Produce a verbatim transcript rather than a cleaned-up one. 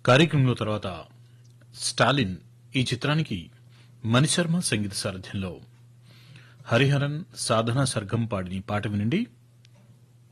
కార్యక్రమంలో తర్వాత స్టాలిన్ ఈ చిత్రానికి మణిశర్మ సంగీత సారథ్యంలో హరిహరన్ సాధనా సర్గం పాడిన పాట వినండి.